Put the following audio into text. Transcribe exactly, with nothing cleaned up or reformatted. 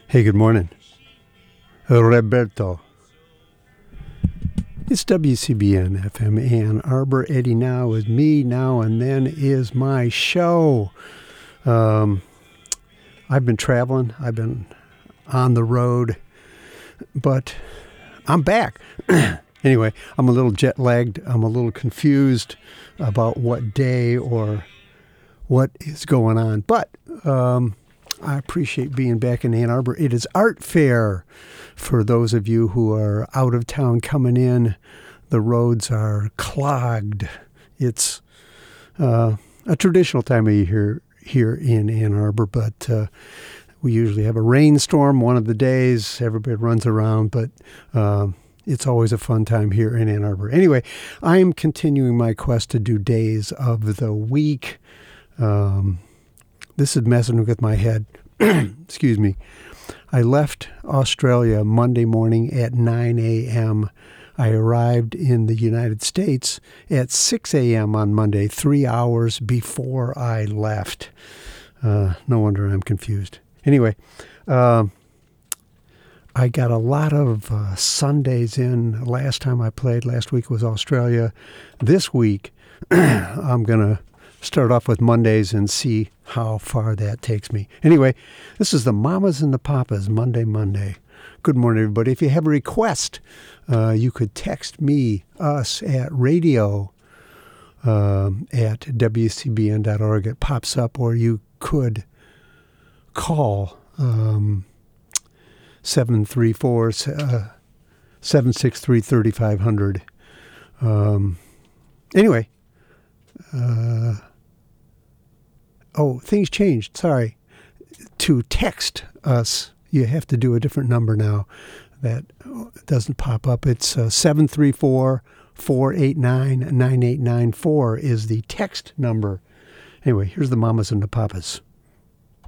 Hey, good morning. Roberto. It's W C B N F M Ann Arbor. Eddie Now is me. Now and Then is my show. Um, I've been traveling. I've been on the road. But I'm back. Anyway, I'm a little jet lagged. I'm a little confused about what day or what is going on. But um, I appreciate being back in Ann Arbor. It is Art Fair for those of you who are out of town coming in. The roads are clogged. It's uh, a traditional time of year here in Ann Arbor, but uh, we usually have a rainstorm one of the days. Everybody runs around, but uh, it's always a fun time here in Ann Arbor. Anyway, I am continuing my quest to do days of the week. Um, this is messing with my head. Excuse me. I left Australia Monday morning at nine a.m. I arrived in the United States at six a.m. on Monday, three hours before I left. Uh, no wonder I'm confused. Anyway, uh, I got a lot of uh, Sundays in. Last time I played, last week was Australia. This week, I'm going to start off with Mondays and see how far that takes me. Anyway, this is the Mamas and the Papas, Monday, Monday. Good morning, everybody. If you have a request, uh, you could text me, us, at radio um, at W C B N dot org. It pops up, or you could call um, seven three four, seven six three, three five zero zero. Um, anyway, uh, oh, things changed. Sorry. To text us, you have to do a different number now. That doesn't pop up. It's uh, seven three four, four eight nine, nine eight nine four is the text number. Anyway, here's the Mamas and the Papas.